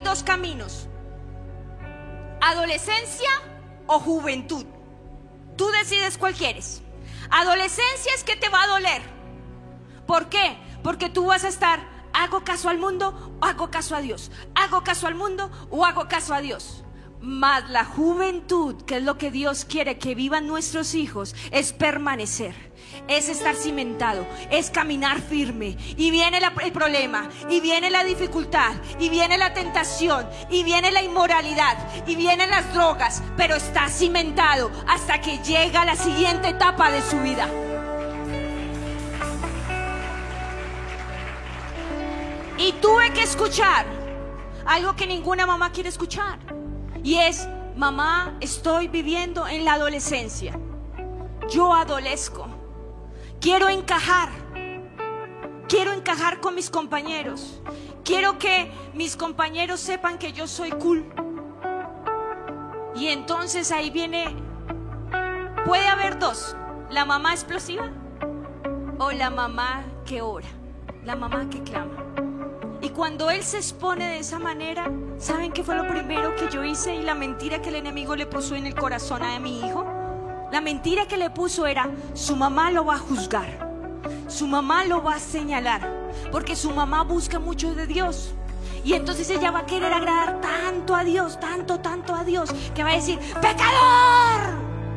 dos caminos: adolescencia o juventud. Tú decides cuál quieres. Adolescencia es que te va a doler. ¿Por qué? Porque tú vas a estar: ¿hago caso al mundo o hago caso a Dios? ¿Hago caso al mundo o hago caso a Dios? Mas la juventud, que es lo que Dios quiere que vivan nuestros hijos, es permanecer, es estar cimentado, es caminar firme. Y viene el problema, y viene la dificultad, y viene la tentación, y viene la inmoralidad, y vienen las drogas, pero está cimentado hasta que llega a la siguiente etapa de su vida. Y tuve que escuchar algo que ninguna mamá quiere escuchar, y es: mamá, estoy viviendo en la adolescencia. Yo adolezco. Quiero encajar con mis compañeros. Quiero que mis compañeros sepan que yo soy cool. Y entonces ahí viene, puede haber dos: la mamá explosiva o la mamá que ora, la mamá que clama. Y cuando él se expone de esa manera, ¿saben qué fue lo primero que yo hice? Y la mentira que el enemigo le puso en el corazón a mi hijo, la mentira que le puso era: su mamá lo va a juzgar, su mamá lo va a señalar, porque su mamá busca mucho de Dios. Y entonces ella va a querer agradar tanto a Dios, tanto a Dios, que va a decir: ¡pecador!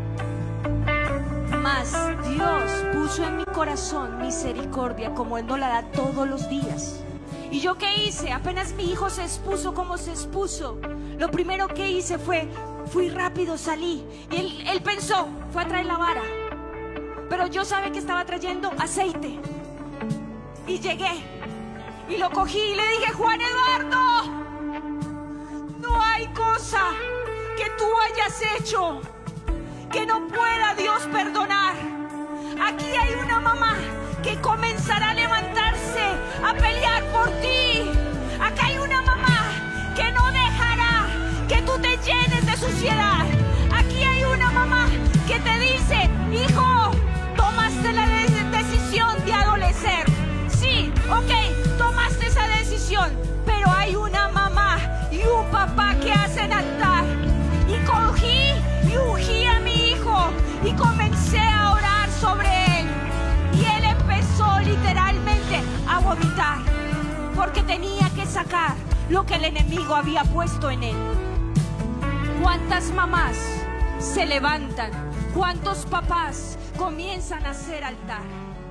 Mas Dios puso en mi corazón misericordia, como Él nos la da todos los días. ¿Y yo qué hice? Apenas mi hijo se expuso como se expuso, lo primero que hice fui rápido, salí. Y él pensó, fue a traer la vara, pero yo sabía que estaba trayendo aceite. Y llegué y lo cogí y le dije: Juan Eduardo, no hay cosa que tú hayas hecho que no pueda Dios perdonar. Aquí hay una mamá que comenzará a levantarse, a pelear por ti. Acá hay una mamá que no dejará que tú te llenes de suciedad. Aquí hay una mamá que te dice: hijo, tomaste la decisión de adolecer. Sí, ok, tomaste esa decisión, pero hay una mamá y un papá que hacen altar. Y cogí y ungí a mi hijo y comencé a orar sobre él. Y él empezó literalmente a vomitar, porque tenía que sacar lo que el enemigo había puesto en él. ¿Cuántas mamás se levantan? ¿Cuántos papás comienzan a hacer altar?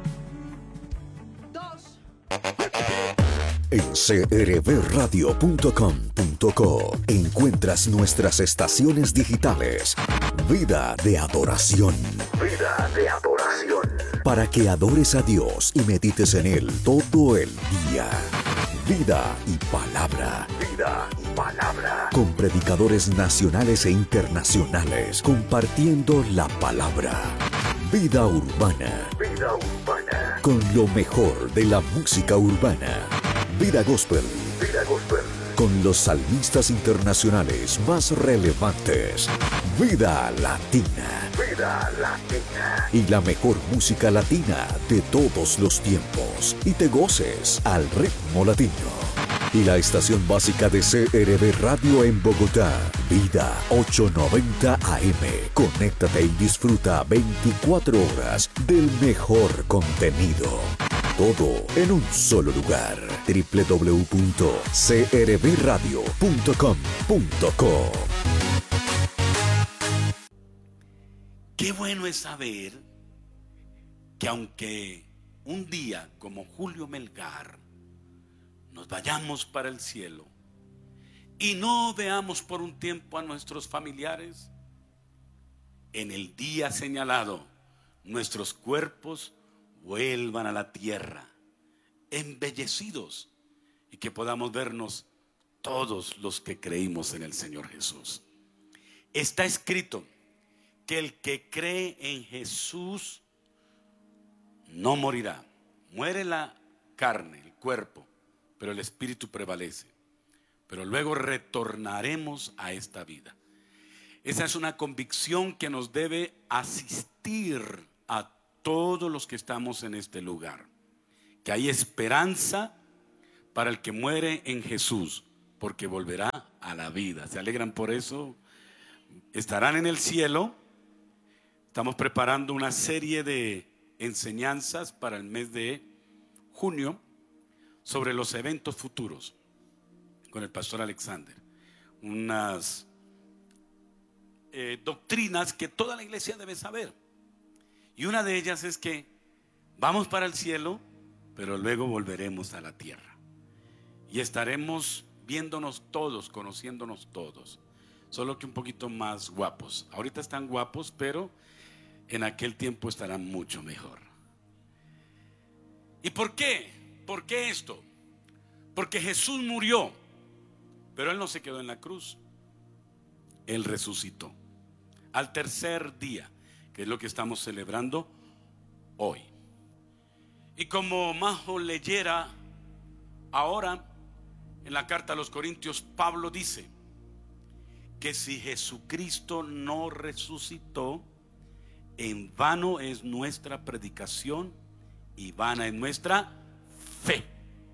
Dos. En crbradio.com.co encuentras nuestras estaciones digitales. Vida de adoración. Vida de adoración. Para que adores a Dios y medites en Él todo el día. Vida y palabra. Vida y palabra. Con predicadores nacionales e internacionales compartiendo la palabra. Vida urbana. Vida urbana. Con lo mejor de la música urbana. Vida gospel. Vida gospel. Con los salmistas internacionales más relevantes. Vida latina. Vida latina. Y la mejor música latina de todos los tiempos. Y te goces al ritmo latino. Y la estación básica de CRB Radio en Bogotá. Vida 890 AM. Conéctate y disfruta 24 horas del mejor contenido. Todo en un solo lugar. www.crbradio.com.co. Qué bueno es saber que aunque un día como Julio Melgar nos vayamos para el cielo y no veamos por un tiempo a nuestros familiares, en el día señalado nuestros cuerpos vuelvan a la tierra embellecidos y que podamos vernos todos los que creímos en el Señor Jesús. Está escrito que el que cree en Jesús no morirá. Muere la carne, el cuerpo, pero el espíritu prevalece. Pero luego retornaremos a esta vida. Esa es una convicción que nos debe asistir a todos los que estamos en este lugar. Que hay esperanza para el que muere en Jesús, porque volverá a la vida. ¿Se alegran por eso? Estarán en el cielo. Estamos preparando una serie de enseñanzas para el mes de junio sobre los eventos futuros con el pastor Alexander. Unas doctrinas que toda la iglesia debe saber. Y una de ellas es que vamos para el cielo, pero luego volveremos a la tierra. Y estaremos viéndonos todos, conociéndonos todos. Solo que un poquito más guapos. Ahorita están guapos, pero en aquel tiempo estarán mucho mejor. ¿Y por qué? ¿Por qué esto? Porque Jesús murió, pero Él no se quedó en la cruz. Él resucitó al tercer día, que es lo que estamos celebrando hoy. Y como Majo leyera ahora en la carta a los Corintios, Pablo dice que si Jesucristo no resucitó, en vano es nuestra predicación y vana es nuestra fe.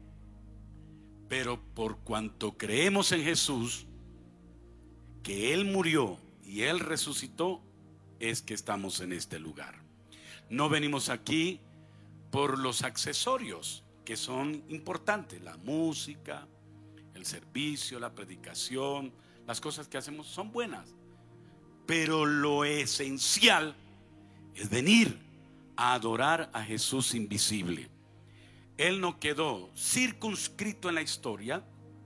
Pero por cuanto creemos en Jesús, que Él murió y Él resucitó, es que estamos en este lugar. No venimos aquí por los accesorios que son importantes, la música, el servicio, la predicación, las cosas que hacemos son buenas, pero lo esencial es venir a adorar a Jesús invisible. Él no quedó circunscrito en la historia,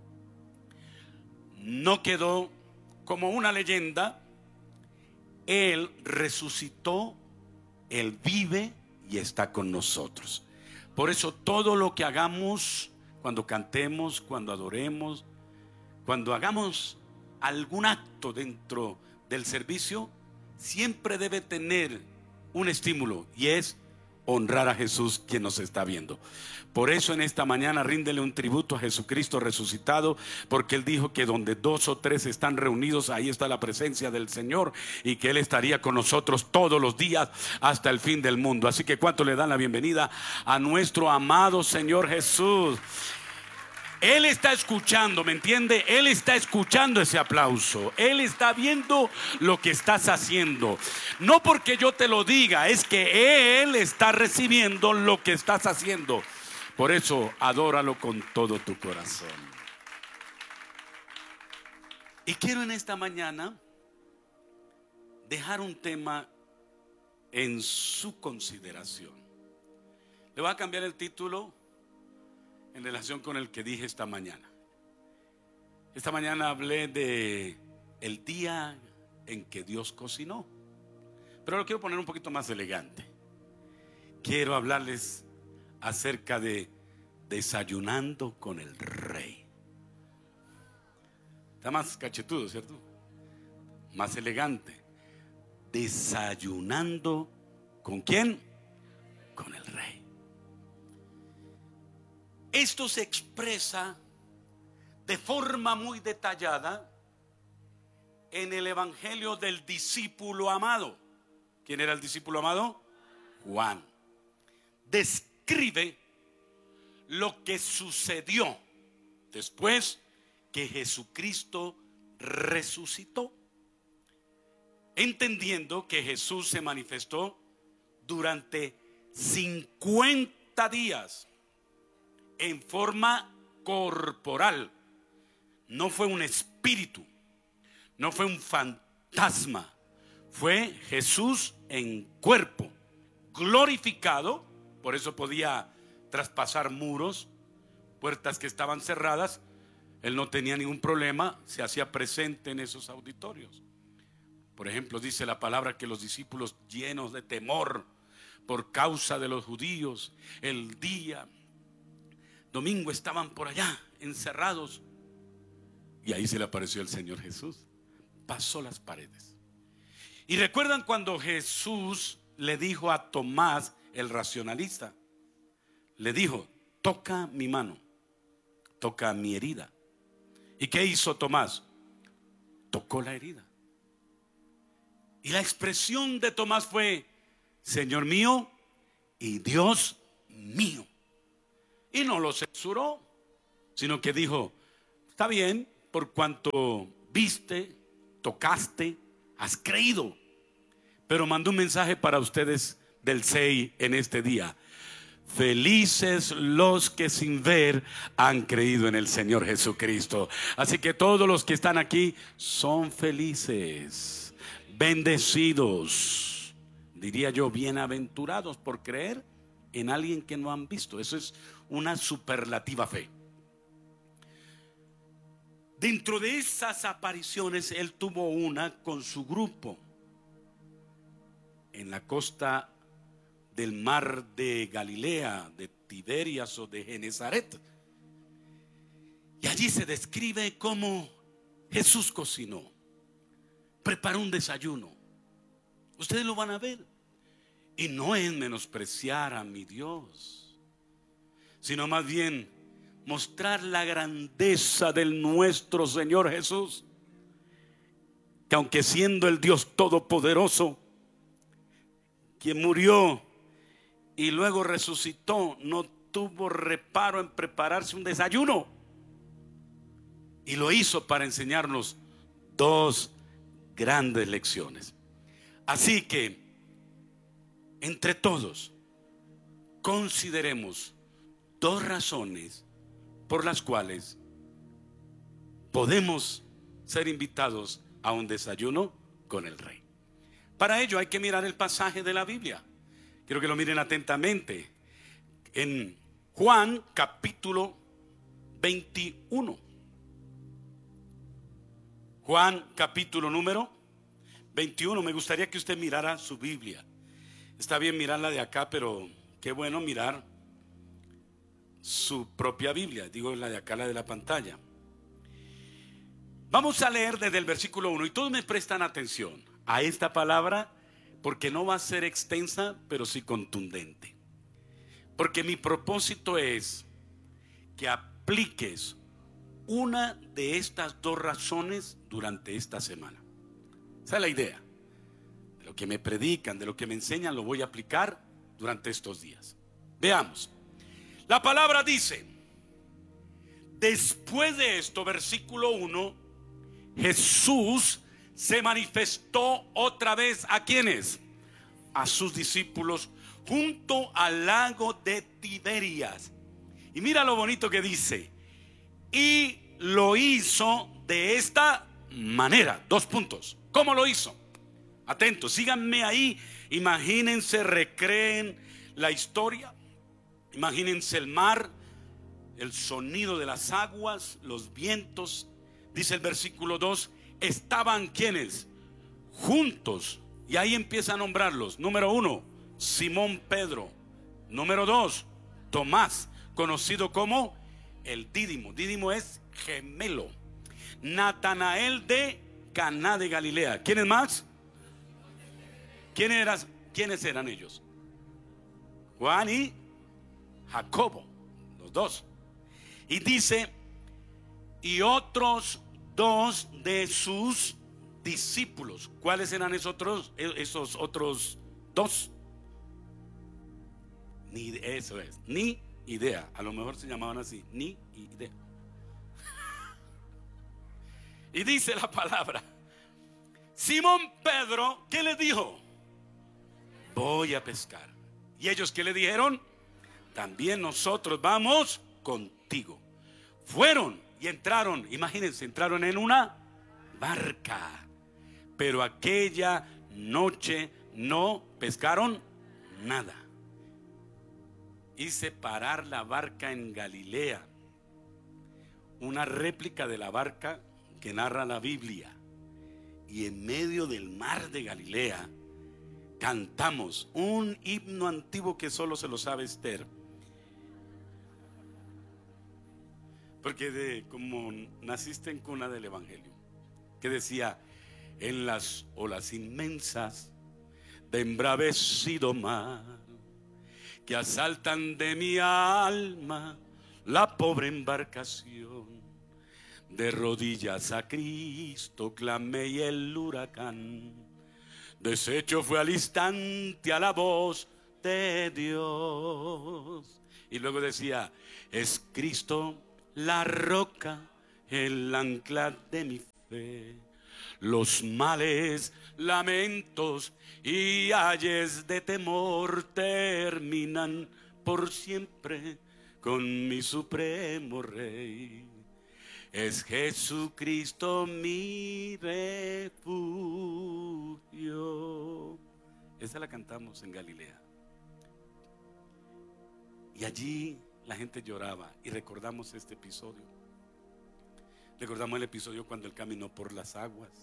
no quedó como una leyenda. Él resucitó, Él vive y está con nosotros. Por eso todo lo que hagamos, cuando cantemos, cuando adoremos, cuando hagamos algún acto dentro del servicio, siempre debe tener un estímulo, y es honrar a Jesús, quien nos está viendo. Por eso en esta mañana ríndele un tributo a Jesucristo resucitado, porque Él dijo que donde 2 o 3 están reunidos, ahí está la presencia del Señor, y que Él estaría con nosotros todos los días hasta el fin del mundo. Así que ¿cuánto le dan la bienvenida a nuestro amado Señor Jesús? Él está escuchando, ¿me entiende? Él está escuchando ese aplauso. Él está viendo lo que estás haciendo. No porque yo te lo diga, es que Él está recibiendo lo que estás haciendo. Por eso, adóralo con todo tu corazón. Y quiero en esta mañana dejar un tema en su consideración. Le voy a cambiar el título en relación con el que dije esta mañana. Esta mañana hablé de el día en que Dios cocinó, pero lo quiero poner un poquito más elegante. Quiero hablarles acerca de desayunando con el Rey. Está más cachetudo, ¿cierto? Más elegante. Desayunando ¿con quién? Con el Rey. Esto se expresa de forma muy detallada en el evangelio del discípulo amado. ¿Quién era el discípulo amado? Juan. Describe lo que sucedió después que Jesucristo resucitó, entendiendo que Jesús se manifestó durante 50 días en forma corporal. No fue un espíritu, no fue un fantasma, fue Jesús en cuerpo, glorificado. Por eso podía traspasar muros, puertas que estaban cerradas. Él no tenía ningún problema, se hacía presente en esos auditorios. Por ejemplo, dice la palabra que los discípulos, llenos de temor por causa de los judíos, el día domingo estaban por allá encerrados, y ahí se le apareció el Señor Jesús. Pasó las paredes. Y recuerdan cuando Jesús le dijo a Tomás, el racionalista, le dijo: toca mi mano, toca mi herida. ¿Y qué hizo Tomás? Tocó la herida. Y la expresión de Tomás fue: Señor mío y Dios mío. Y no lo censuró, sino que dijo: está bien, por cuanto viste, tocaste, has creído. Pero mando un mensaje para ustedes del SEI en este día. Felices los que sin ver han creído en el Señor Jesucristo. Así que todos los que están aquí son felices, bendecidos, diría yo, bienaventurados por creer en alguien que no han visto. Eso es una superlativa fe. Dentro de esas apariciones, él tuvo una con su grupo en la costa del mar de Galilea, de Tiberias o de Genezaret. Y allí se describe cómo Jesús cocinó, preparó un desayuno. Ustedes lo van a ver. Y no es menospreciar a mi Dios, sino más bien mostrar la grandeza del nuestro Señor Jesús, que aunque siendo el Dios todopoderoso, quien murió y luego resucitó, no tuvo reparo en prepararse un desayuno, y lo hizo para enseñarnos dos grandes lecciones. Así que entre todos consideremos dos razones por las cuales podemos ser invitados a un desayuno con el Rey. Para ello hay que mirar el pasaje de la Biblia. Quiero que lo miren atentamente. En Juan capítulo 21. Juan capítulo número 21. Me gustaría que usted mirara su Biblia. Está bien mirarla de acá, pero qué bueno mirar su propia Biblia. Digo, la de acá, la de la pantalla. Vamos a leer desde el versículo 1 y todos me prestan atención a esta palabra, porque no va a ser extensa, pero sí contundente. Porque mi propósito es que apliques una de estas dos razones durante esta semana. Esa es la idea. De lo que me predican, de lo que me enseñan, lo voy a aplicar durante estos días. Veamos. La palabra dice: después de esto, versículo 1, Jesús se manifestó otra vez ¿a quiénes? A sus discípulos junto al lago de Tiberias. Y mira lo bonito que dice: y lo hizo de esta manera. Dos puntos. ¿Cómo lo hizo? Atentos, síganme ahí. Imagínense, recreen la historia. Imagínense el mar, el sonido de las aguas, los vientos. Dice el versículo 2, estaban ¿quiénes? Juntos. Y ahí empieza a nombrarlos. Número 1, Simón Pedro. Número 2, Tomás, conocido como el Dídimo. Dídimo es gemelo. Natanael de Caná de Galilea. ¿Quiénes más? ¿Quiénes eran ellos? Juan y Jacobo, los dos. Y dice: y otros dos de sus discípulos. ¿Cuáles eran esos otros dos? Eso es, ni idea. A lo mejor se llamaban así, ni idea. Y dice la palabra: Simón Pedro, ¿qué le dijo? Voy a pescar. ¿Y ellos qué le dijeron? También nosotros vamos contigo. Fueron y entraron, imagínense, entraron en una barca, pero aquella noche no pescaron nada. Hice parar la barca en Galilea, una réplica de la barca que narra la Biblia. Y en medio del mar de Galilea cantamos un himno antiguo que solo se lo sabe Esther, porque como naciste en cuna del Evangelio, que decía: en las olas inmensas de embravecido mar, que asaltan de mi alma la pobre embarcación, de rodillas a Cristo clamé y el huracán deshecho fue al instante a la voz de Dios. Y luego decía: es Cristo la roca el ancla de mi fe. Los males, lamentos y ayes de temor terminan por siempre con mi supremo Rey. Es Jesucristo mi refugio. Esa la cantamos en Galilea. Y allí la gente lloraba y recordamos este episodio. Recordamos el episodio cuando Él caminó por las aguas.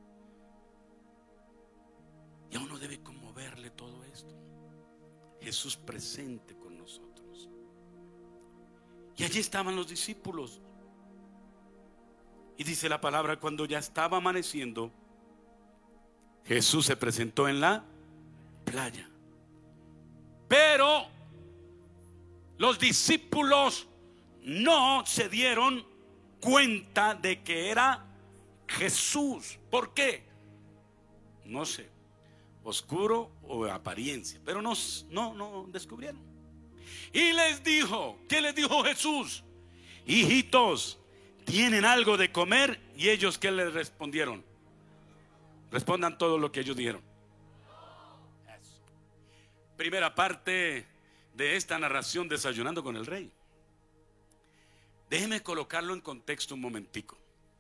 Y a uno debe conmoverle todo esto. Jesús presente con nosotros. Y allí estaban los discípulos. Y dice la palabra, cuando ya estaba amaneciendo, Jesús se presentó en la playa. Pero los discípulos no se dieron cuenta de que era Jesús. ¿Por qué? No sé, oscuro o apariencia, pero no descubrieron. Y les dijo, ¿qué les dijo Jesús? Hijitos, ¿tienen algo de comer? Y ellos, ¿qué les respondieron? Respondan todo lo que ellos dijeron. Eso. Primera parte de esta narración, desayunando con el Rey. Déjeme colocarlo en contexto un momentico.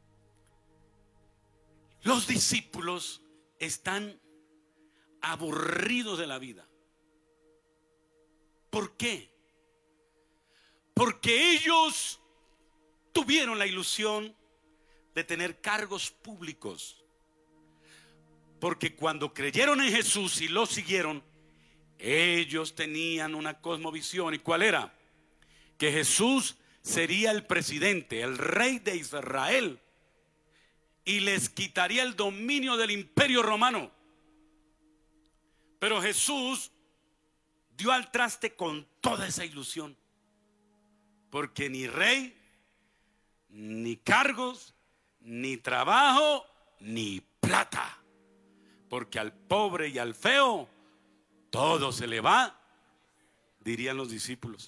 Los discípulos están aburridos de la vida. ¿Por qué? Porque ellos tuvieron la ilusión de tener cargos públicos. Porque cuando creyeron en Jesús y lo siguieron, ellos tenían una cosmovisión. ¿Y cuál era? Que Jesús sería el presidente, el rey de Israel, y les quitaría el dominio del imperio romano. Pero Jesús dio al traste con toda esa ilusión, porque ni rey, ni cargos, ni trabajo, ni plata, porque al pobre y al feo todo se le va, dirían los discípulos.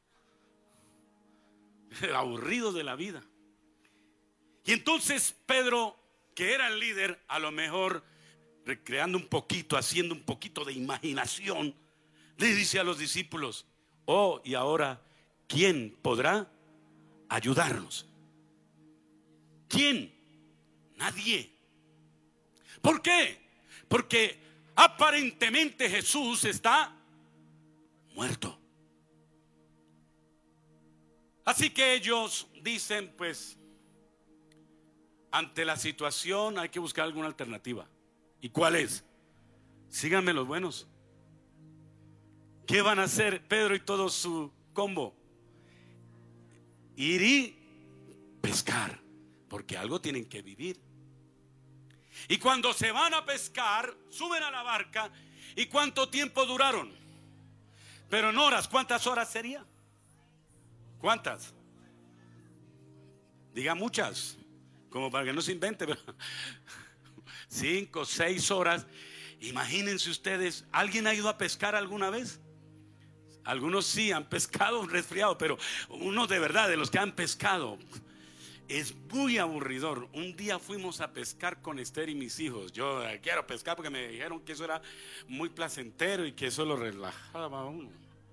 Aburridos de la vida. Y entonces Pedro, que era el líder, a lo mejor recreando un poquito, haciendo un poquito de imaginación, le dice a los discípulos: oh, y ahora, ¿quién podrá ayudarnos? ¿Quién? Nadie. ¿Por qué? Porque aparentemente Jesús está muerto. Así que ellos dicen, pues, ante la situación hay que buscar alguna alternativa. ¿Y cuál es? Síganme los buenos. ¿Qué van a hacer Pedro y todo su combo? Ir y pescar, porque algo tienen que vivir. Y cuando se van a pescar, suben a la barca. ¿Y cuánto tiempo duraron? Pero en horas, ¿cuántas horas sería? ¿Cuántas? Diga muchas, como para que no se invente, pero 5, 6 horas. Imagínense ustedes, ¿alguien ha ido a pescar alguna vez? Algunos sí han pescado un resfriado, pero uno de verdad, de los que han pescado, es muy aburridor. Un día fuimos a pescar con Esther y mis hijos. Yo quiero pescar porque me dijeron que eso era muy placentero y que eso lo relajaba a uno.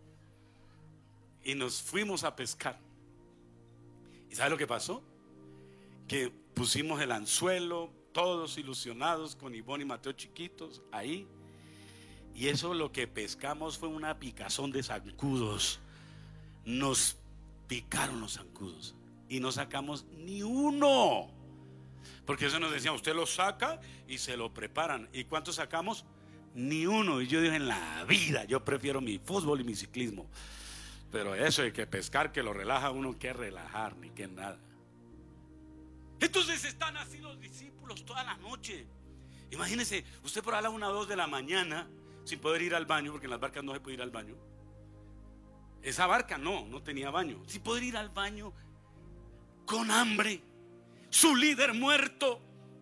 Y nos fuimos a pescar. ¿Y sabe lo que pasó? Que pusimos el anzuelo, todos ilusionados con Ivonne y Mateo chiquitos ahí. Y eso, lo que pescamos fue una picazón de zancudos. Nos picaron los zancudos y no sacamos ni uno. Porque eso nos decían, usted lo saca y se lo preparan. ¿Y cuántos sacamos? Ni uno. Y yo dije, en la vida yo prefiero mi fútbol y mi ciclismo. Pero eso de que pescar, que lo relaja uno, que relajar, ni que nada. Entonces están así los discípulos toda la noche. Imagínense, usted por a las 1 o 2 de la mañana, sin poder ir al baño, porque en las barcas no se puede ir al baño. Esa barca no tenía baño. Sin poder ir al baño, con hambre, su líder muerto,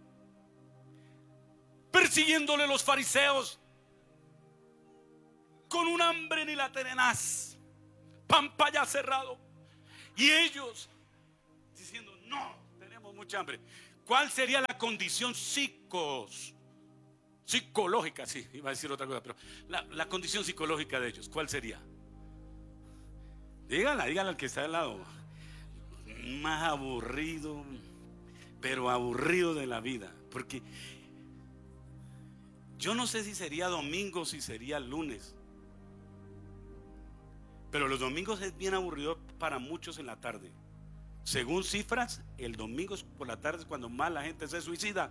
persiguiéndole los fariseos, con un hambre ni la tenaz, Pampa ya cerrado, y ellos diciendo, no, tenemos mucha hambre. ¿Cuál sería la condición psicológica? Sí, iba a decir otra cosa, pero la condición psicológica de ellos, ¿cuál sería? Dígala al que está al lado. Más aburrido, pero aburrido de la vida. Porque yo no sé si sería domingo, si sería lunes, pero los domingos es bien aburrido para muchos en la tarde. Según cifras, el domingo por la tarde es cuando más la gente se suicida.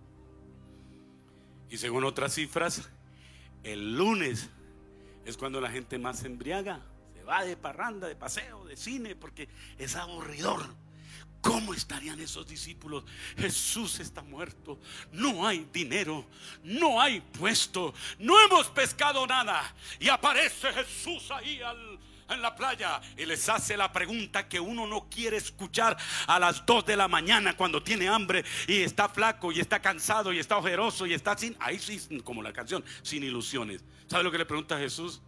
Y según otras cifras, el lunes es cuando la gente más se embriaga, se va de parranda, de paseo, de cine, porque es aburridor. ¿Cómo estarían esos discípulos? Jesús está muerto, no hay dinero, no hay puesto, no hemos pescado nada. Y aparece Jesús ahí en la playa y les hace la pregunta que uno no quiere escuchar a las 2 de la mañana cuando tiene hambre y está flaco y está cansado y está ojeroso y está sin, ahí sí, como la canción, sin ilusiones. ¿Sabe lo que le pregunta a Jesús?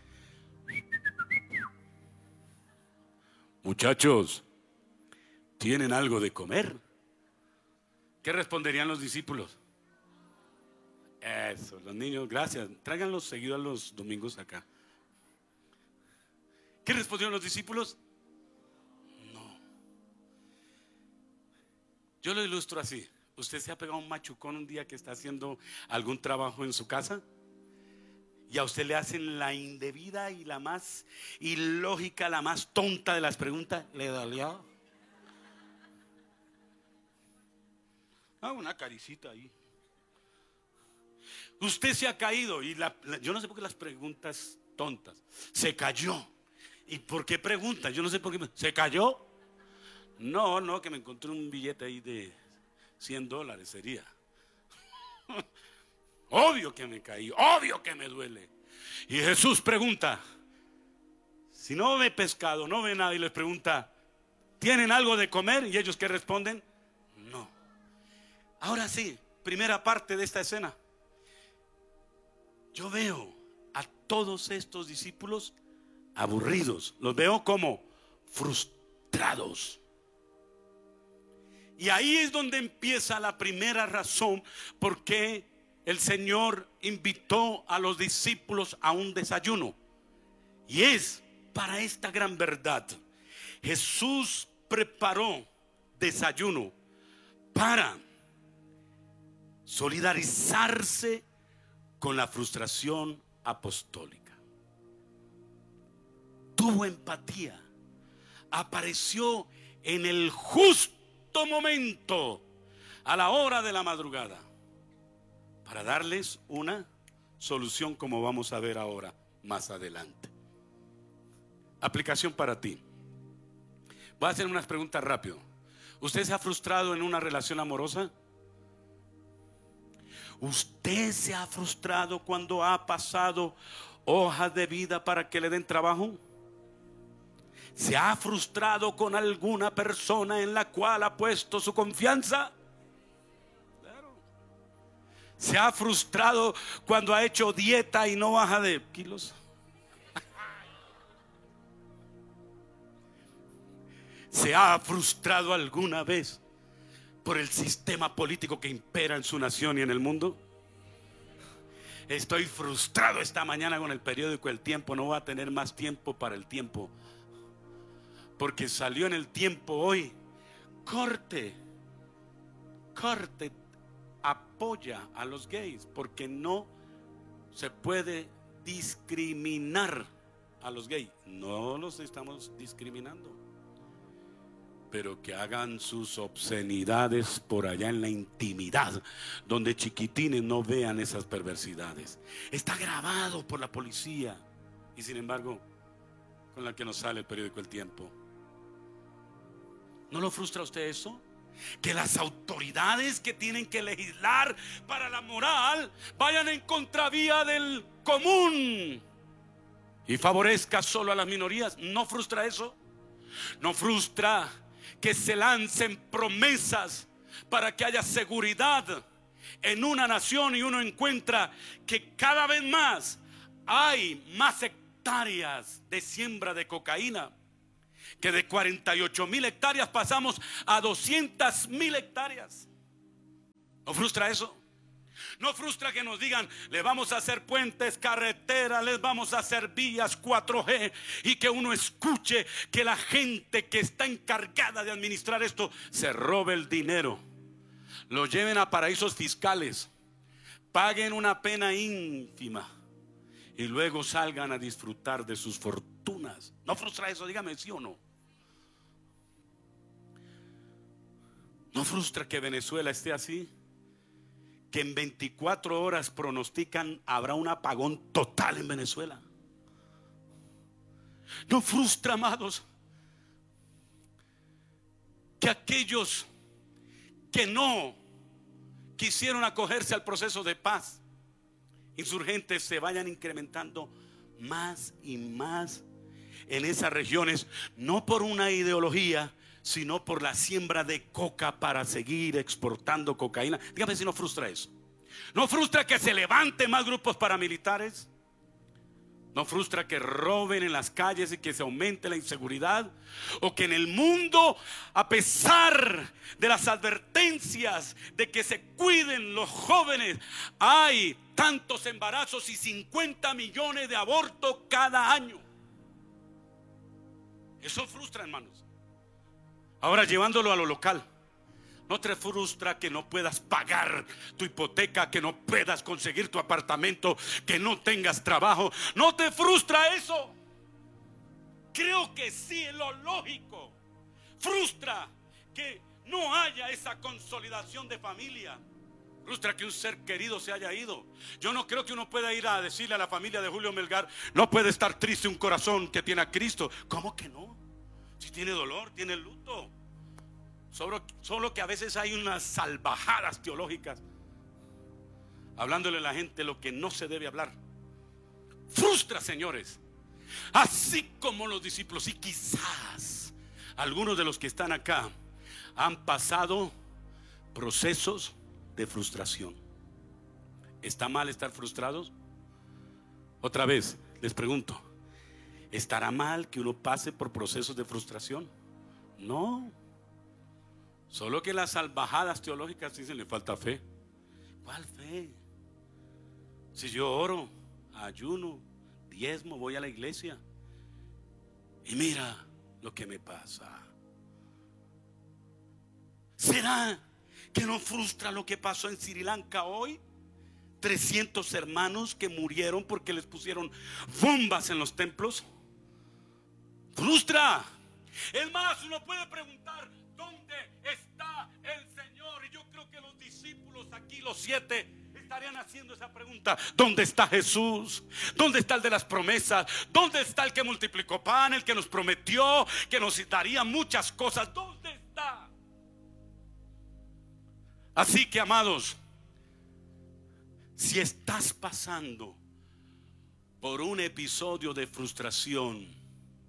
Muchachos, ¿tienen algo de comer? ¿Qué responderían los discípulos? Eso, los niños, gracias. Tráiganlos seguido a los domingos acá. ¿Qué respondieron los discípulos? No. Yo lo ilustro así. ¿Usted se ha pegado un machucón un día que está haciendo algún trabajo en su casa? Y a usted le hacen la indebida y la más ilógica, la más tonta de las preguntas. ¿Le dolió? Una caricita ahí. Usted se ha caído y yo no sé por qué las preguntas tontas. Se cayó. ¿Y por qué pregunta? Yo no sé por qué. ¿Se cayó? No, que me encontré un billete ahí de $100 sería. Obvio que me caí, obvio que me duele. Y Jesús pregunta, si no ve pescado, no ve nada, y les pregunta, ¿tienen algo de comer? Y ellos, ¿qué responden? No. Ahora sí, primera parte de esta escena. Yo veo a todos estos discípulos aburridos, los veo como frustrados. Y ahí es donde empieza la primera razón por qué el Señor invitó a los discípulos a un desayuno. Y es para esta gran verdad. Jesús preparó desayuno para solidarizarse con la frustración apostólica. Tuvo empatía, apareció en el justo momento, a la hora de la madrugada, para darles una solución, como vamos a ver ahora más adelante. Aplicación para ti. Voy a hacer unas preguntas rápido. ¿Usted se ha frustrado en una relación amorosa? ¿Usted se ha frustrado cuando ha pasado hojas de vida para que le den trabajo? ¿Se ha frustrado con alguna persona en la cual ha puesto su confianza? Claro. ¿Se ha frustrado cuando ha hecho dieta y no baja de kilos? ¿Se ha frustrado alguna vez por el sistema político que impera en su nación y en el mundo? Estoy frustrado esta mañana con el periódico El Tiempo. No voy a tener más tiempo para El Tiempo, porque salió en El Tiempo hoy: corte apoya a los gays, porque no se puede discriminar a los gays. No los estamos discriminando, pero que hagan sus obscenidades por allá en la intimidad, donde chiquitines no vean esas perversidades. Está grabado por la policía, y sin embargo, con la que nos sale el periódico El Tiempo. ¿No lo frustra a usted eso? Que las autoridades que tienen que legislar para la moral vayan en contravía del común y favorezca solo a las minorías. ¿No frustra eso? ¿No frustra que se lancen promesas para que haya seguridad en una nación y uno encuentra que cada vez más hay más hectáreas de siembra de cocaína? que de 48,000 hectáreas pasamos a 200,000 hectáreas. ¿No frustra eso? ¿No frustra que nos digan, les vamos a hacer puentes, carreteras, les vamos a hacer vías 4G, y que uno escuche que la gente que está encargada de administrar esto se robe el dinero, lo lleven a paraísos fiscales, paguen una pena ínfima y luego salgan a disfrutar de sus fortunas? ¿No frustra eso? Dígame sí o no. ¿No frustra que Venezuela esté así? Que en 24 horas pronostican habrá un apagón total en Venezuela. ¿No frustra, amados, que aquellos que no quisieron acogerse al proceso de paz insurgentes se vayan incrementando más y más en esas regiones? No por una ideología, sino por la siembra de coca para seguir exportando cocaína. Dígame si no frustra eso. ¿No frustra que se levanten más grupos paramilitares? ¿No frustra que roben en las calles y que se aumente la inseguridad? ¿O que en el mundo, a pesar de las advertencias de que se cuiden los jóvenes, hay tantos embarazos y 50 millones de abortos cada año? Eso frustra, hermanos. Ahora, llevándolo a lo local, ¿no te frustra que no puedas pagar tu hipoteca, que no puedas conseguir tu apartamento, que no tengas trabajo? ¿No te frustra eso? Creo que sí, es lo lógico. Frustra que no haya esa consolidación de familia. Frustra que un ser querido se haya ido. Yo no creo que uno pueda ir a decirle a la familia de Julio Melgar, no puede estar triste un corazón que tiene a Cristo. ¿Cómo que no? Si tiene dolor, tiene luto. Solo que a veces hay unas salvajadas teológicas hablándole a la gente lo que no se debe hablar. Frustra, señores. Así como los discípulos, y quizás algunos de los que están acá han pasado procesos de frustración. ¿Está mal estar frustrados? Otra vez les pregunto, ¿estará mal que uno pase por procesos de frustración? No. Solo que las salvajadas teológicas dicen le falta fe. ¿Cuál fe? Si yo oro, ayuno, diezmo, voy a la iglesia y mira lo que me pasa. ¿Será que no frustra lo que pasó en Sri Lanka hoy? 300 hermanos que murieron porque les pusieron bombas en los templos. Frustra. Es más, uno puede preguntar, ¿dónde está el Señor? Y yo creo que los discípulos aquí, los 7, estarían haciendo esa pregunta. ¿Dónde está Jesús? ¿Dónde está el de las promesas? ¿Dónde está el que multiplicó pan? El que nos prometió que nos daría muchas cosas. ¿Dónde está? Así que, amados, si estás pasando por un episodio de frustración,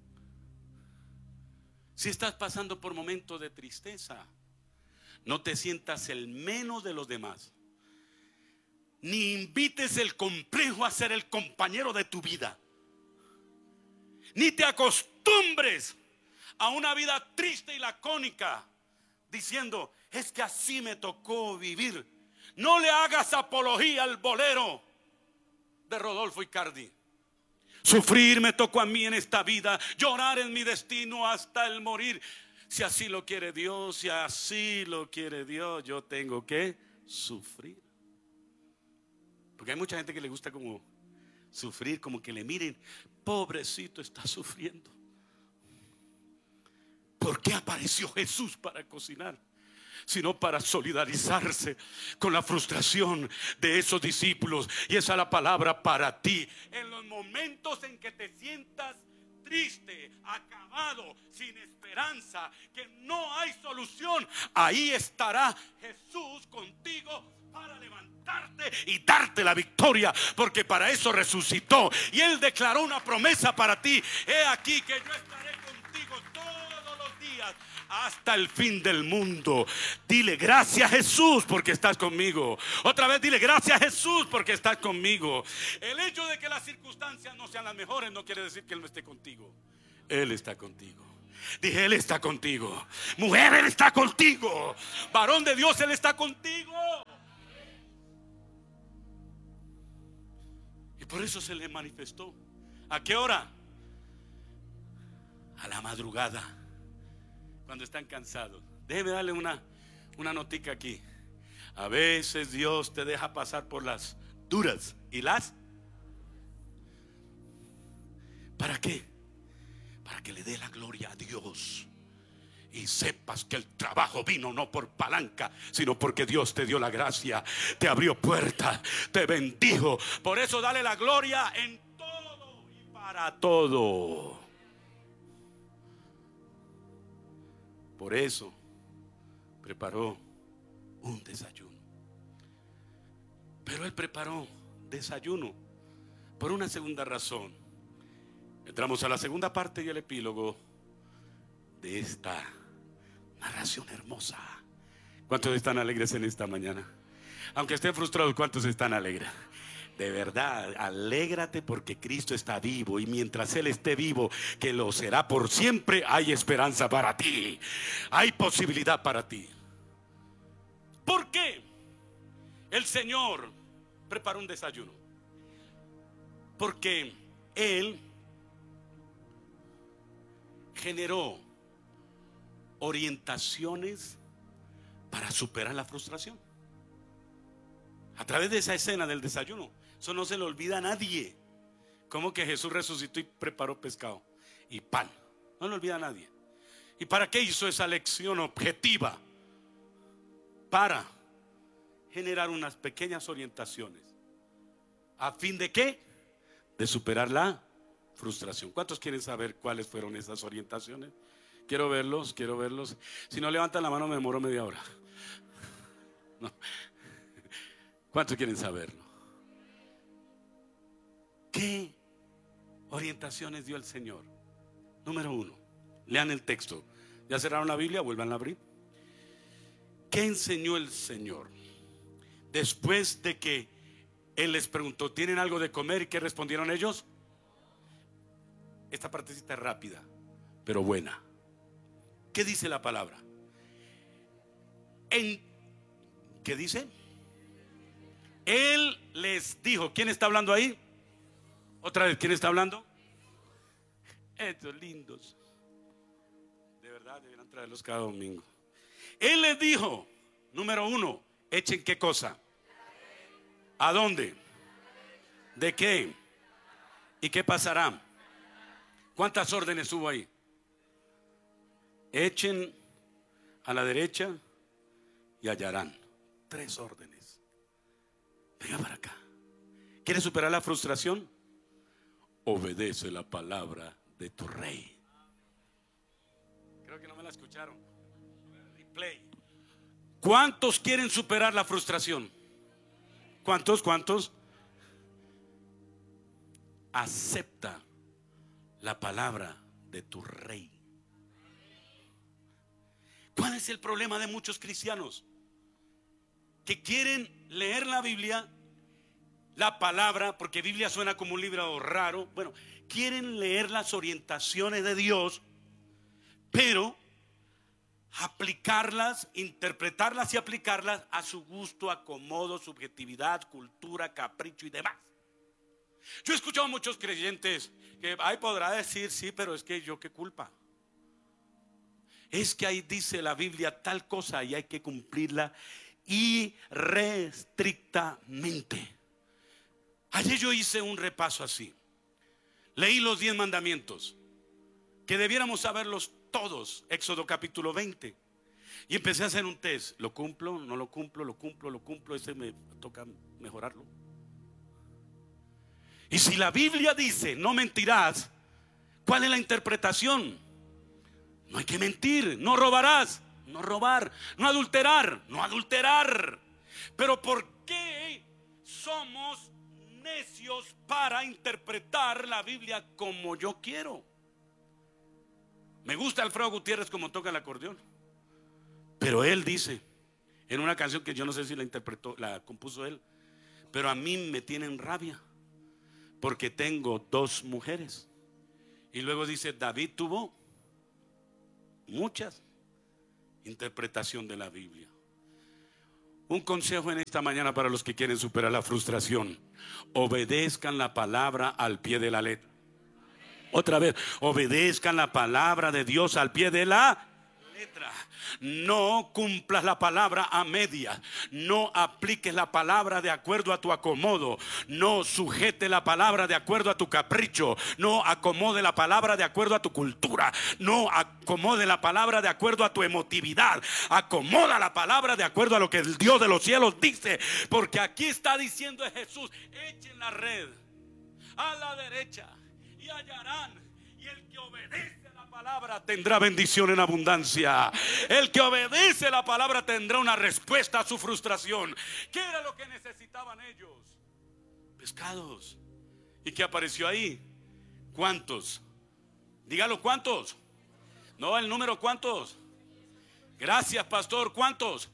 si estás pasando por momentos de tristeza, no te sientas el menos de los demás, ni invites el complejo a ser el compañero de tu vida, ni te acostumbres a una vida triste y lacónica diciendo, es que así me tocó vivir. No le hagas apología al bolero de Rodolfo Icardi. Sufrir me tocó a mí en esta vida, llorar en mi destino hasta el morir. Si así lo quiere Dios, si así lo quiere Dios, yo tengo que sufrir. Porque hay mucha gente que le gusta como sufrir, como que le miren, pobrecito está sufriendo. ¿Por qué apareció Jesús para cocinar? Sino para solidarizarse con la frustración de esos discípulos. Y esa es la palabra para ti. En los momentos en que te sientas triste, acabado, sin esperanza, que no hay solución, ahí estará Jesús contigo para levantarte y darte la victoria, porque para eso resucitó. Y Él declaró una promesa para ti: he aquí que yo estaré contigo todos los días hasta el fin del mundo. Dile gracias Jesús porque estás conmigo. Otra vez dile gracias Jesús porque estás conmigo. El hecho de que las circunstancias no sean las mejores no quiere decir que Él no esté contigo. Él está contigo. Dije, Él está contigo. Mujer, Él está contigo. Varón de Dios, Él está contigo. Y por eso se le manifestó. ¿A qué hora? A la madrugada, cuando están cansados. Déjeme darle una notica aquí. A veces Dios te deja pasar por las duras y las. ¿Para qué? Para que le dé la gloria a Dios y sepas que el trabajo vino no por palanca, sino porque Dios te dio la gracia, te abrió puertas, te bendijo. Por eso dale la gloria en todo y para todo. Por eso preparó un desayuno. Pero Él preparó desayuno por una segunda razón. Entramos a la segunda parte y el epílogo de esta narración hermosa. ¿Cuántos están alegres en esta mañana? Aunque estén frustrados, ¿cuántos están alegres? De verdad, alégrate porque Cristo está vivo, y mientras Él esté vivo, que lo será por siempre, hay esperanza para ti. Hay posibilidad para ti. ¿Por qué el Señor preparó un desayuno? Porque Él generó orientaciones para superar la frustración. A través de esa escena del desayuno, eso no se le olvida a nadie. Como que Jesús resucitó y preparó pescado y pan. No le olvida a nadie. ¿Y para qué hizo esa lección objetiva? Para generar unas pequeñas orientaciones. ¿A fin de qué? De superar la frustración. ¿Cuántos quieren saber cuáles fueron esas orientaciones? Quiero verlos. Si no levantan la mano me demoro media hora. No. ¿Cuántos quieren saberlo? ¿Qué orientaciones dio el Señor? Número 1, lean el texto. ¿Ya cerraron la Biblia? Vuelvan a abrir. ¿Qué enseñó el Señor? Después de que Él les preguntó, ¿tienen algo de comer? ¿Y qué respondieron ellos? Esta partecita es rápida, pero buena. ¿Qué dice la palabra? ¿Qué dice? Él les dijo. ¿Quién está hablando ahí? Otra vez, ¿quién está hablando? Estos lindos. De verdad, deberían traerlos cada domingo. Él les dijo, número 1, echen ¿qué cosa? ¿A dónde? ¿De qué? ¿Y qué pasará? ¿Cuántas órdenes hubo ahí? Echen a la derecha y hallarán. 3 órdenes. Venga para acá. ¿Quieres superar la frustración? Obedece la palabra de tu rey. Creo que no me la escucharon. Replay. ¿Cuántos quieren superar la frustración? ¿Cuántos? Acepta la palabra de tu rey. ¿Cuál es el problema de muchos cristianos? Que quieren leer la Biblia, la palabra, porque Biblia suena como un libro raro. Bueno, quieren leer las orientaciones de Dios, pero aplicarlas, interpretarlas y aplicarlas a su gusto, acomodo, subjetividad, cultura, capricho y demás. Yo he escuchado a muchos creyentes que podrá decir, sí, pero es que yo qué culpa. Es que ahí dice la Biblia tal cosa y hay que cumplirla irrestrictamente. Ayer yo hice un repaso así. Leí los 10 mandamientos, que debiéramos saberlos todos. Éxodo capítulo 20. Y empecé a hacer un test. ¿Lo cumplo? ¿No lo cumplo? ¿Lo cumplo? ¿Lo cumplo? Ese me toca mejorarlo. Y si la Biblia dice no mentirás, ¿cuál es la interpretación? No hay que mentir. No robarás, no robar. No adulterar, no adulterar. Pero ¿por qué somos necios para interpretar la Biblia como yo quiero? Me gusta Alfredo Gutiérrez como toca el acordeón, pero él dice en una canción que yo no sé si la interpretó, la compuso él, pero a mí me tienen rabia porque tengo 2 mujeres. Y luego dice, David tuvo muchas interpretaciones de la Biblia. Un consejo en esta mañana para los que quieren superar la frustración: obedezcan la palabra al pie de la letra. Otra vez, obedezcan la palabra de Dios al pie de la letra. No cumplas la palabra a medias. No apliques la palabra de acuerdo a tu acomodo. No sujete la palabra de acuerdo a tu capricho. No acomode la palabra de acuerdo a tu cultura. No acomode la palabra de acuerdo a tu emotividad. Acomoda la palabra de acuerdo a lo que el Dios de los cielos dice. Porque aquí está diciendo Jesús: echen la red a la derecha y hallarán. Y el que obedece la palabra tendrá bendición en abundancia. El que obedece la palabra tendrá una respuesta a su frustración. ¿Qué era lo que necesitaban ellos? Pescados. ¿Y qué apareció ahí? ¿Cuántos? Dígalo, ¿cuántos? No, el número, ¿cuántos? Gracias, pastor. ¿Cuántos?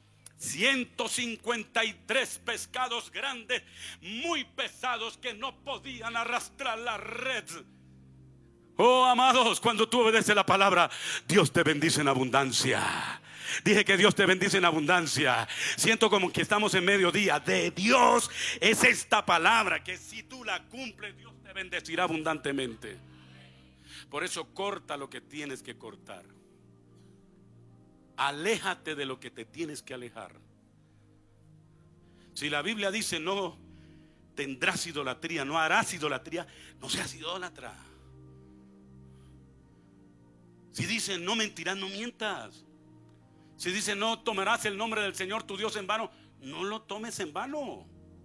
153 pescados grandes, muy pesados, que no podían arrastrar la red. Oh, amados, cuando tú obedeces la palabra, Dios te bendice en abundancia. Dije que Dios te bendice en abundancia. Siento como que estamos en mediodía. De Dios es esta palabra, que si tú la cumples, Dios te bendecirá abundantemente. Por eso corta lo que tienes que cortar. Aléjate de lo que te tienes que alejar. Si la Biblia dice no tendrás idolatría, no harás idolatría, no seas idólatra. Si dice no mentirás, no mientas. Si dice no tomarás el nombre del Señor tu Dios en vano, no lo tomes en vano.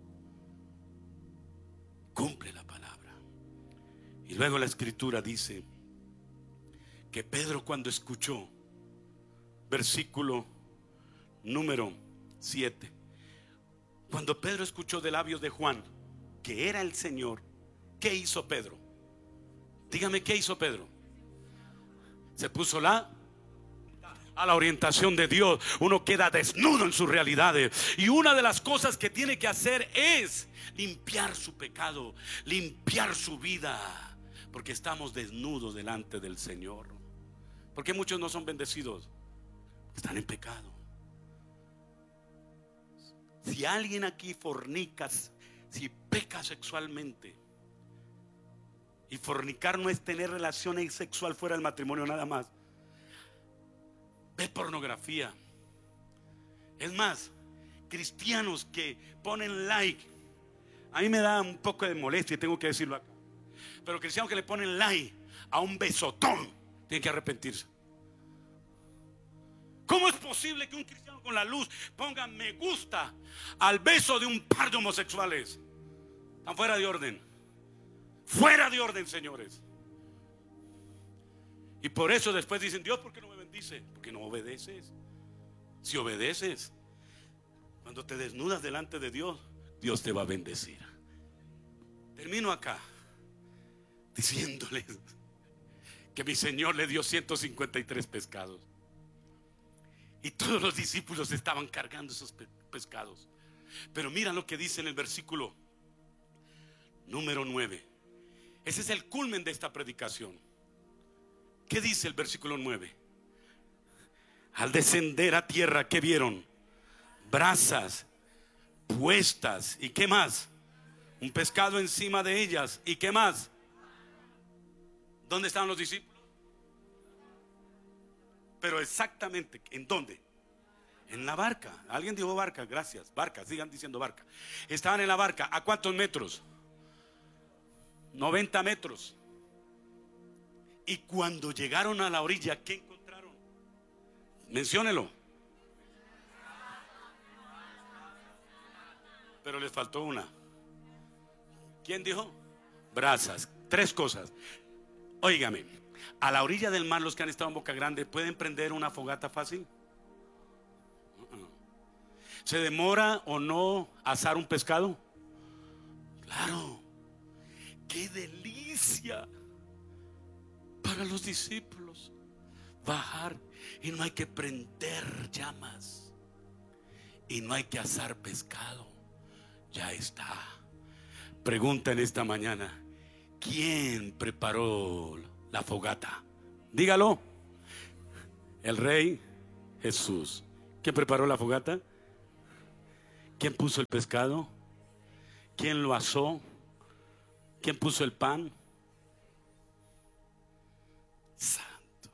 Cumple la palabra. Y luego la escritura dice que Pedro, cuando escuchó, versículo número 7, cuando Pedro escuchó de labios de Juan que era el Señor, ¿qué hizo Pedro? Dígame, ¿qué hizo Pedro? Se puso a la orientación de Dios. Uno queda desnudo en sus realidades, y una de las cosas que tiene que hacer es limpiar su pecado, limpiar su vida, porque estamos desnudos delante del Señor. ¿Por qué muchos no son bendecidos? Están en pecado. Si alguien aquí fornica, si peca sexualmente, y fornicar no es tener relaciones sexuales fuera del matrimonio nada más, ve pornografía. Es más, cristianos que ponen like, a mí me da un poco de molestia, tengo que decirlo acá, pero cristianos que le ponen like a un besotón tienen que arrepentirse. ¿Cómo es posible que un cristiano con la luz ponga me gusta al beso de un par de homosexuales? Están fuera de orden. Fuera de orden, señores. Y por eso después dicen: Dios, ¿por qué no me bendice? Porque no obedeces. Si obedeces, cuando te desnudas delante de Dios, Dios te va a bendecir. Termino acá diciéndoles que mi Señor le dio 153 pescados, y todos los discípulos estaban cargando esos pescados. Pero mira lo que dice en el versículo número 9. Ese es el culmen de esta predicación. ¿Qué dice el versículo 9? Al descender a tierra, ¿qué vieron? Brasas puestas. ¿Y qué más? Un pescado encima de ellas. ¿Y qué más? ¿Dónde estaban los discípulos? Pero exactamente, ¿en dónde? En la barca. Alguien dijo barca, gracias. Barca, sigan diciendo barca. Estaban en la barca. ¿A cuántos metros? 90 metros. Y cuando llegaron a la orilla, ¿qué encontraron? Menciónelo. Pero les faltó una. ¿Quién dijo? Brasas. 3 cosas. Óigame, a la orilla del mar, los que han estado en Boca Grande, ¿pueden prender una fogata fácil? ¿Se demora o no asar un pescado? Claro. ¡Qué delicia para los discípulos! Bajar, y no hay que prender llamas, y no hay que asar pescado. Ya está. Pregunta en esta mañana: ¿quién preparó la fogata? Dígalo. El Rey Jesús. ¿Quién preparó la fogata? ¿Quién puso el pescado? ¿Quién lo asó? ¿Quién puso el pan? Santo.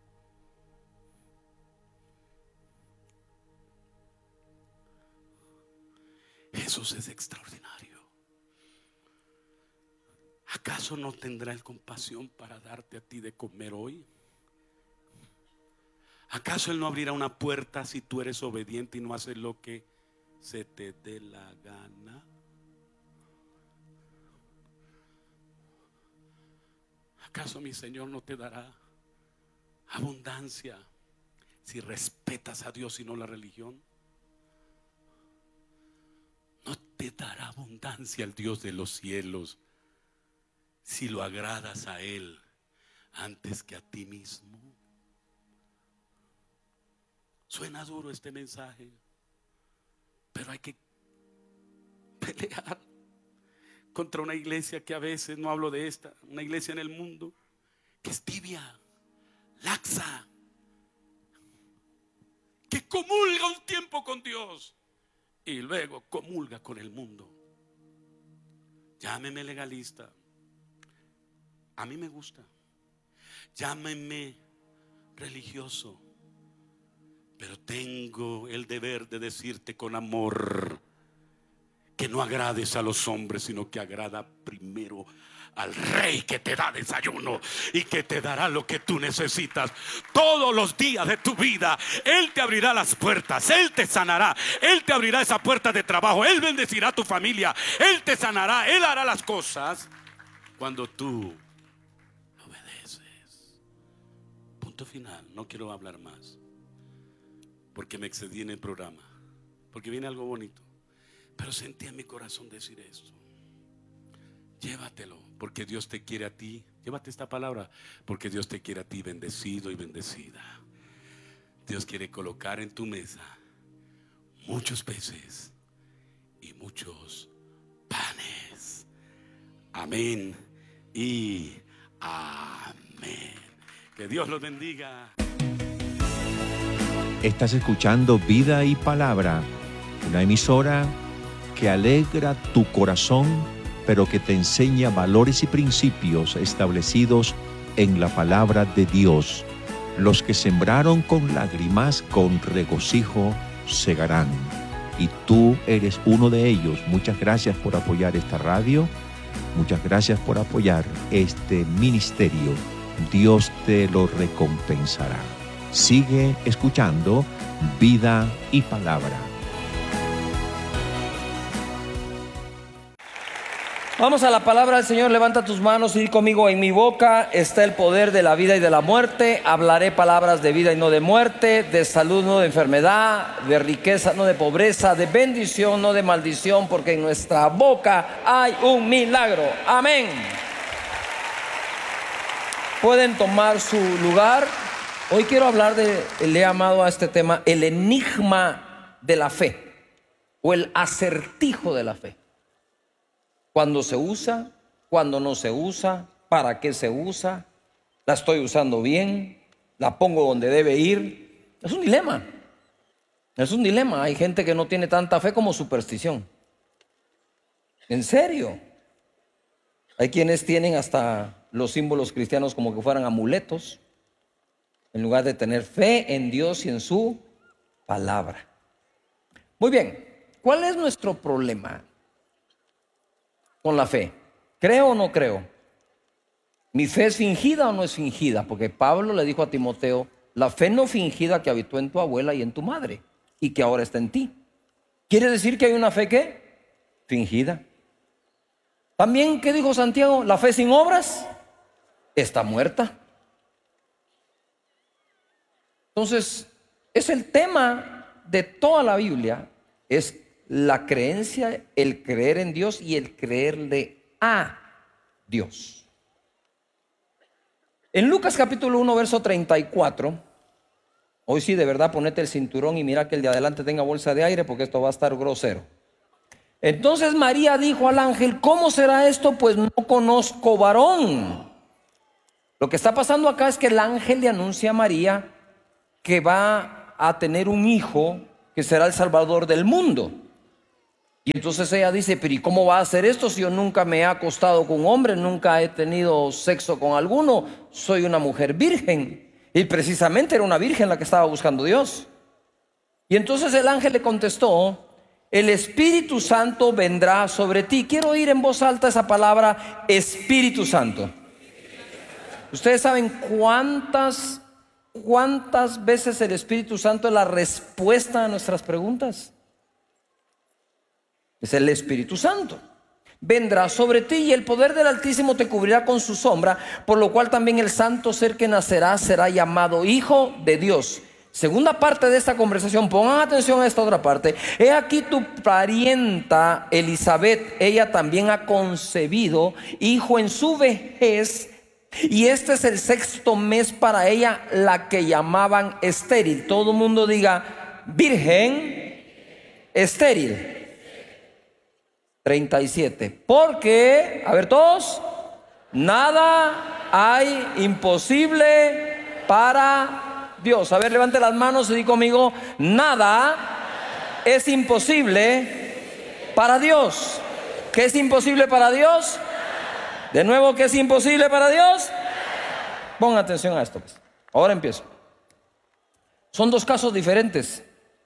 Jesús es extraordinario. ¿Acaso no tendrá Él compasión para darte a ti de comer hoy? ¿Acaso Él no abrirá una puerta si tú eres obediente y no haces lo que se te dé la gana? ¿Acaso mi Señor no te dará abundancia si respetas a Dios y no la religión? ¿No te dará abundancia el Dios de los cielos si lo agradas a Él antes que a ti mismo? Suena duro este mensaje, pero hay que pelear contra una iglesia que a veces, no hablo de esta, una iglesia en el mundo que es tibia, laxa, que comulga un tiempo con Dios y luego comulga con el mundo. Llámeme legalista, a mí me gusta. Llámeme religioso, pero tengo el deber de decirte con amor que no agrades a los hombres, sino que agrada primero al Rey que te da desayuno y que te dará lo que tú necesitas todos los días de tu vida. Él te abrirá las puertas, Él te sanará, Él te abrirá esa puerta de trabajo, Él bendecirá a tu familia, Él te sanará, Él hará las cosas cuando tú obedeces. Punto final. No quiero hablar más porque me excedí en el programa, porque viene algo bonito, pero sentí en mi corazón decir esto. Llévatelo, porque Dios te quiere a ti. Llévate esta palabra, porque Dios te quiere a ti bendecido y bendecida. Dios quiere colocar en tu mesa muchos peces y muchos panes. Amén y amén. Que Dios los bendiga. Estás escuchando Vida y Palabra, una emisora que alegra tu corazón, pero que te enseña valores y principios establecidos en la palabra de Dios. Los que sembraron con lágrimas, con regocijo segarán. Y tú eres uno de ellos. Muchas gracias por apoyar esta radio. Muchas gracias por apoyar este ministerio. Dios te lo recompensará. Sigue escuchando Vida y Palabra. Vamos a la palabra del Señor. Levanta tus manos y di conmigo: en mi boca está el poder de la vida y de la muerte. Hablaré palabras de vida y no de muerte, de salud no de enfermedad, de riqueza no de pobreza, de bendición no de maldición, porque en nuestra boca hay un milagro. Amén. Pueden tomar su lugar. Hoy quiero hablar le he llamado a este tema el enigma de la fe, o el acertijo de la fe. ¿Cuándo se usa? ¿Cuándo no se usa? ¿Para qué se usa? ¿La estoy usando bien? ¿La pongo donde debe ir? Es un dilema. Es un dilema. Hay gente que no tiene tanta fe como superstición. ¿En serio? Hay quienes tienen hasta los símbolos cristianos como que fueran amuletos, en lugar de tener fe en Dios y en su palabra. Muy bien, ¿cuál es nuestro problema con la fe? ¿Creo o no creo? ¿Mi fe es fingida o no es fingida? Porque Pablo le dijo a Timoteo: la fe no fingida que habitó en tu abuela y en tu madre, y que ahora está en ti. ¿Quiere decir que hay una fe qué? Fingida. También, ¿qué dijo Santiago? La fe sin obras está muerta. Entonces, es el tema de toda la Biblia, es la creencia, el creer en Dios y el creerle a Dios. En Lucas capítulo 1, verso 34, hoy sí de verdad ponete el cinturón y mira que el de adelante tenga bolsa de aire, porque esto va a estar grosero. Entonces María dijo al ángel: ¿cómo será esto? Pues no conozco varón. Lo que está pasando acá es que el ángel le anuncia a María que va a tener un hijo que será el Salvador del mundo. Y entonces ella dice, pero ¿y cómo va a hacer esto si yo nunca me he acostado con un hombre, nunca he tenido sexo con alguno, soy una mujer virgen? Y precisamente era una virgen la que estaba buscando Dios. Y entonces el ángel le contestó, el Espíritu Santo vendrá sobre ti. Quiero oír en voz alta esa palabra, Espíritu Santo. ¿Ustedes saben cuántas veces el Espíritu Santo es la respuesta a nuestras preguntas? Es el Espíritu Santo. Vendrá sobre ti y el poder del Altísimo te cubrirá con su sombra, por lo cual también el santo ser que nacerá será llamado Hijo de Dios. Segunda parte de esta conversación, pongan atención a esta otra parte. He aquí tu parienta Elizabeth, ella también ha concebido hijo en su vejez, y este es el 6º mes para ella, la que llamaban estéril. Todo el mundo diga virgen estéril. 37. Porque, a ver todos, nada hay imposible para Dios. A ver, levante las manos y di conmigo, nada es imposible para Dios. ¿Qué es imposible para Dios? De nuevo, ¿qué es imposible para Dios? Pongan atención a esto, pues. Ahora empiezo. Son dos casos diferentes.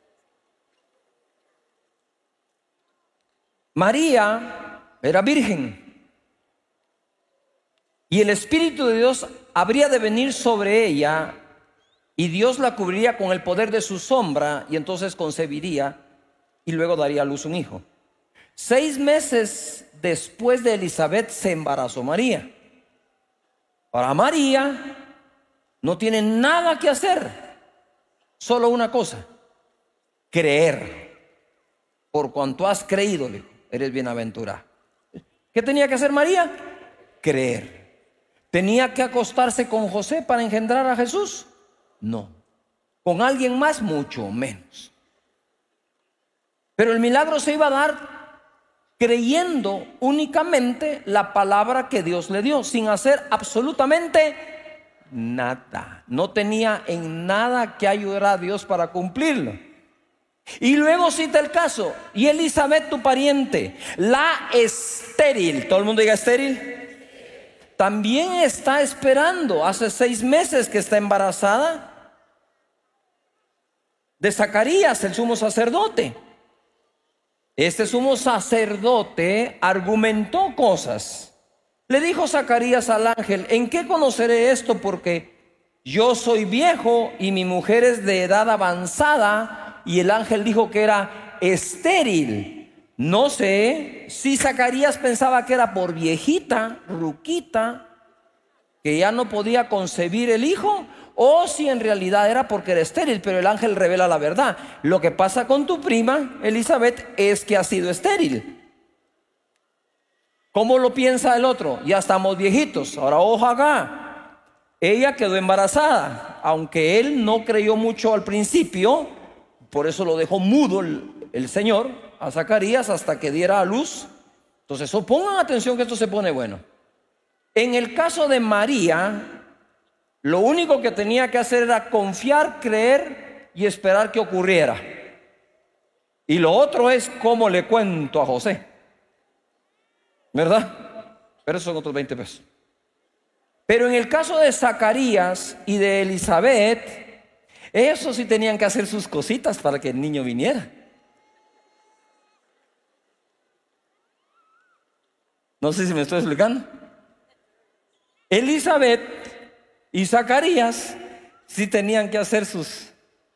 María era virgen y el Espíritu de Dios habría de venir sobre ella y Dios la cubriría con el poder de su sombra y entonces concebiría y luego daría a luz un hijo. 6 meses después de Elizabeth se embarazó María. Para María no tiene nada que hacer, solo una cosa, creer. Por cuanto has creído, eres bienaventurada. ¿Qué tenía que hacer María? Creer. ¿Tenía que acostarse con José para engendrar a Jesús? No. ¿Con alguien más? Mucho menos. Pero el milagro se iba a dar creyendo únicamente la palabra que Dios le dio, sin hacer absolutamente nada. No tenía en nada que ayudar a Dios para cumplirlo. Y luego cita el caso, y Elizabeth tu pariente, la estéril, todo el mundo diga estéril, también está esperando, hace 6 meses que está embarazada de Zacarías, el sumo sacerdote. Este sumo sacerdote argumentó cosas. Le dijo Zacarías al ángel, ¿en qué conoceré esto? Porque yo soy viejo y mi mujer es de edad avanzada. Y el ángel dijo que era estéril. No sé si Zacarías pensaba que era por viejita, ruquita, que ya no podía concebir el hijo, o si en realidad era porque era estéril. Pero el ángel revela la verdad. Lo que pasa con tu prima Elizabeth es que ha sido estéril. ¿Cómo lo piensa el otro? Ya estamos viejitos. Ahora ojo acá. Ella quedó embarazada, aunque él no creyó mucho al principio. Por eso lo dejó mudo el Señor a Zacarías hasta que diera a luz. Entonces, pongan atención que esto se pone bueno. En el caso de María, lo único que tenía que hacer era confiar, creer y esperar que ocurriera. Y lo otro es cómo le cuento a José, ¿verdad? Pero eso son otros 20 pesos. Pero en el caso de Zacarías y de Elizabeth, eso sí tenían que hacer sus cositas para que el niño viniera. No sé si me estoy explicando. Elizabeth y Zacarías sí tenían que hacer sus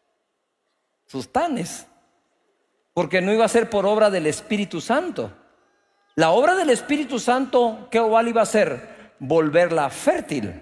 tanes, porque no iba a ser por obra del Espíritu Santo. La obra del Espíritu Santo, ¿qué iba a hacer? Volverla fértil.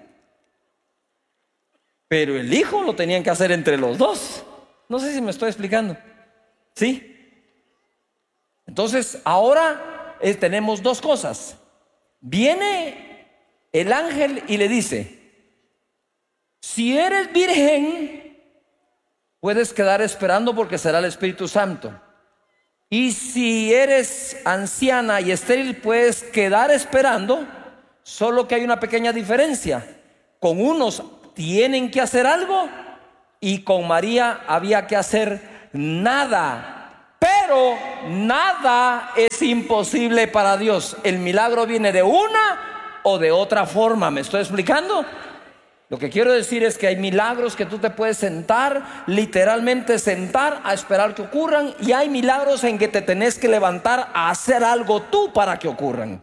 Pero el hijo lo tenían que hacer entre los dos. No sé si me estoy explicando. ¿Sí? Entonces ahora tenemos dos cosas. Viene el ángel y le dice, si eres virgen, puedes quedar esperando porque será el Espíritu Santo. Y si eres anciana y estéril, puedes quedar esperando, solo que hay una pequeña diferencia. Con unos tienen que hacer algo y con María había que hacer nada. Pero nada es imposible para Dios. El milagro viene de una o de otra forma. ¿Me estoy explicando? Lo que quiero decir es que hay milagros que tú te puedes sentar, literalmente sentar a esperar que ocurran, y hay milagros en que te tenés que levantar a hacer algo tú para que ocurran.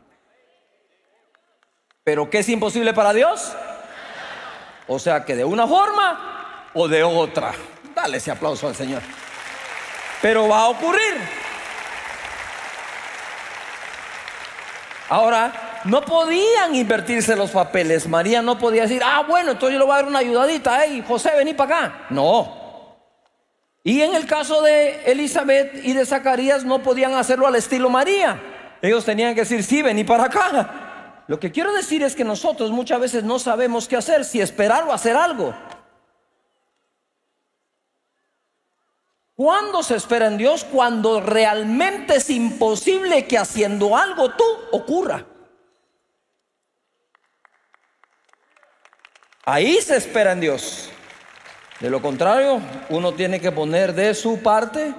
¿Pero qué es imposible para Dios? O sea que de una forma o de otra. Dale ese aplauso al Señor. Pero va a ocurrir. Ahora, no podían invertirse los papeles. María no podía decir, bueno, entonces yo le voy a dar una ayudadita. Hey, José, vení para acá. No. Y en el caso de Elizabeth y de Zacarías, no podían hacerlo al estilo María. Ellos tenían que decir, sí, vení para acá. Lo que quiero decir es que nosotros muchas veces no sabemos qué hacer, si esperar o hacer algo. ¿Cuándo se espera en Dios? Cuando realmente es imposible que haciendo algo tú ocurra. Ahí se espera en Dios. De lo contrario, uno tiene que poner de su parte.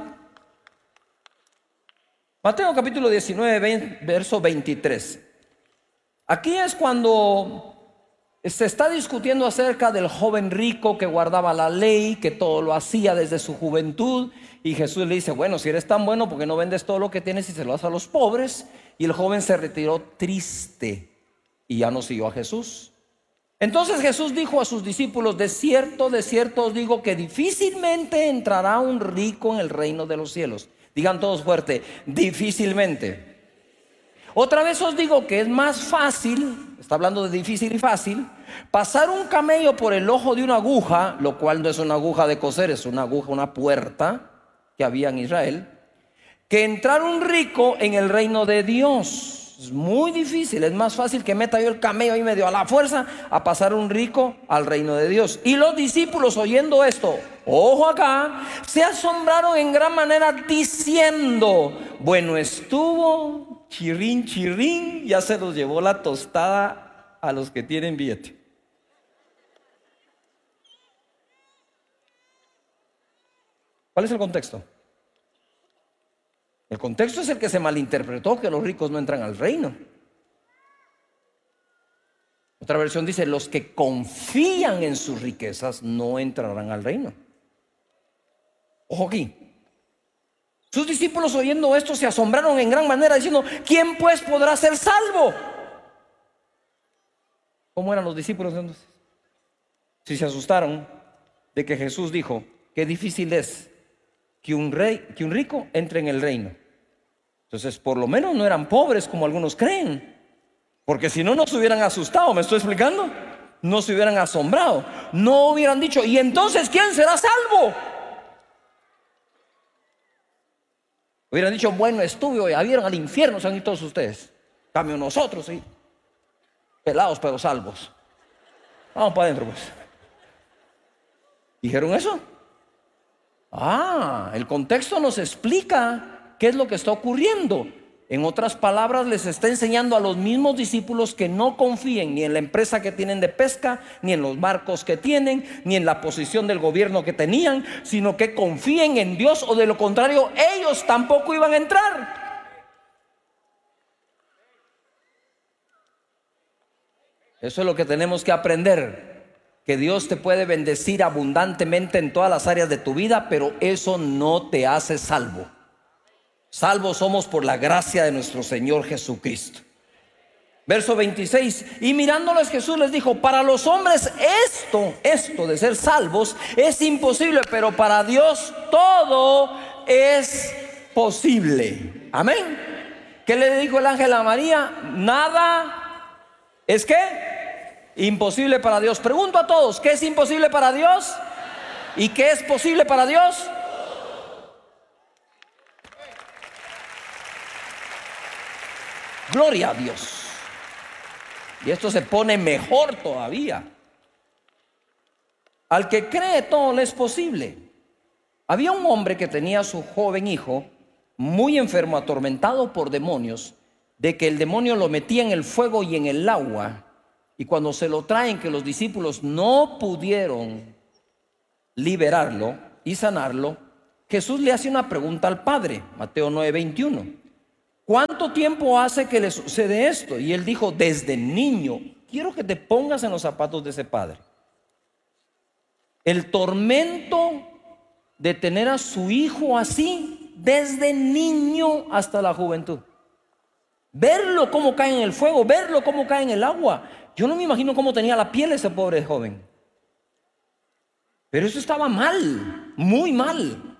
Mateo capítulo 19, verso 23. Aquí es cuando se está discutiendo acerca del joven rico que guardaba la ley, que todo lo hacía desde su juventud. Y Jesús le dice, bueno, si eres tan bueno, ¿por qué no vendes todo lo que tienes y se lo das a los pobres? Y el joven se retiró triste y ya no siguió a Jesús. Entonces Jesús dijo a sus discípulos, de cierto os digo que difícilmente entrará un rico en el reino de los cielos. Digan todos fuerte, difícilmente. Otra vez os digo que es más fácil, está hablando de difícil y fácil, pasar un camello por el ojo de una aguja, lo cual no es una aguja de coser, es una aguja, una puerta que había en Israel, que entrar un rico en el reino de Dios. Es muy difícil, es más fácil que meta yo el camello ahí medio a la fuerza a pasar un rico al reino de Dios. Y los discípulos, oyendo esto, ojo acá, se asombraron en gran manera diciendo, bueno estuvo, chirrín, chirrín, ya se los llevó la tostada a los que tienen billete. ¿Cuál es el contexto? El contexto es el que se malinterpretó, que los ricos no entran al reino. Otra versión dice, los que confían en sus riquezas no entrarán al reino. Ojo aquí. Sus discípulos, oyendo esto, se asombraron en gran manera diciendo, ¿quién pues podrá ser salvo? ¿Cómo eran los discípulos entonces? Si se asustaron de que Jesús dijo, qué difícil es que un rico entre en el reino. Entonces, por lo menos no eran pobres como algunos creen, porque si no, no se hubieran asustado. ¿Me estoy explicando? No se hubieran asombrado, no hubieran dicho, ¿y entonces quién será salvo? Hubieran dicho, bueno, estuve, ya vieron al infierno, se han ido todos ustedes. Cambio nosotros, sí, pelados pero salvos. Vamos para adentro pues. ¿Dijeron eso? El contexto nos explica qué es lo que está ocurriendo. En otras palabras, les está enseñando a los mismos discípulos que no confíen ni en la empresa que tienen de pesca, ni en los barcos que tienen, ni en la posición del gobierno que tenían, sino que confíen en Dios, o de lo contrario, ellos tampoco iban a entrar. Eso es lo que tenemos que aprender. Que Dios te puede bendecir abundantemente en todas las áreas de tu vida, pero eso no te hace salvo. Salvos somos por la gracia de nuestro Señor Jesucristo. Verso 26, y mirándoles Jesús les dijo, para los hombres esto de ser salvos es imposible, pero para Dios todo es posible. Amén. ¿Qué le dijo el ángel a María? Nada es ¿qué? Imposible para Dios. Pregunto a todos, ¿qué es imposible para Dios? ¿Y qué es posible para Dios? Gloria a Dios. Y esto se pone mejor todavía. Al que cree todo le es posible. Había un hombre que tenía a su joven hijo muy enfermo, atormentado por demonios, de que el demonio lo metía en el fuego y en el agua. Y cuando se lo traen, que los discípulos no pudieron liberarlo y sanarlo, Jesús le hace una pregunta al padre, Mateo 9:21. ¿Cuánto tiempo hace que le sucede esto? Y él dijo, desde niño. Quiero que te pongas en los zapatos de ese padre. El tormento de tener a su hijo así, desde niño hasta la juventud. Verlo cómo cae en el fuego, verlo cómo cae en el agua. Yo no me imagino cómo tenía la piel ese pobre joven. Pero eso estaba mal, muy mal.